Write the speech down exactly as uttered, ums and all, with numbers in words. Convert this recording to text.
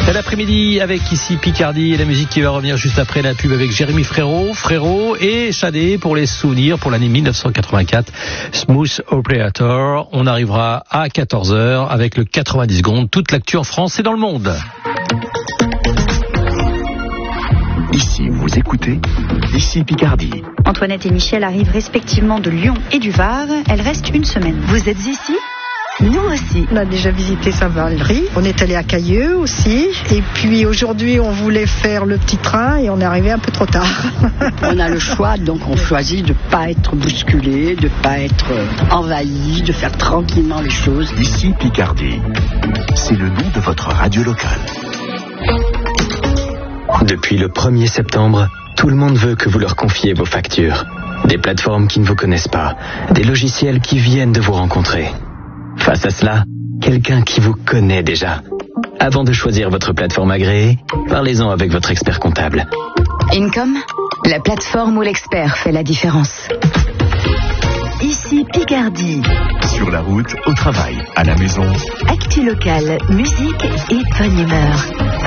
C'est l'après-midi avec ici Picardie et la musique qui va revenir juste après la pub avec Jérémy Frérot, Frérot et Shadé pour les souvenirs pour l'année dix-neuf cent quatre-vingt-quatre. Smooth Operator. On arrivera à quatorze heures avec le quatre-vingt-dix secondes. Toute l'actu en France et dans le monde. Ici, vous écoutez Ici Picardie. Antoinette et Michel arrivent respectivement de Lyon et du Var. Elles restent une semaine. Vous êtes ici ? Nous aussi. On a déjà visité Saint-Valery. On est allé à Cailleux aussi. Et puis aujourd'hui, on voulait faire le petit train et on est arrivé un peu trop tard. On a le choix, donc on choisit de ne pas être bousculé, de ne pas être envahi, de faire tranquillement les choses. Ici Picardie. C'est le nom de votre radio locale. Depuis le premier septembre, tout le monde veut que vous leur confiez vos factures. Des plateformes qui ne vous connaissent pas, des logiciels qui viennent de vous rencontrer. Face à cela, quelqu'un qui vous connaît déjà. Avant de choisir votre plateforme agréée, parlez-en avec votre expert comptable. Income, la plateforme où l'expert fait la différence. Ici Picardie. Sur la route, au travail, à la maison. Actu locale, musique et bonne humeur.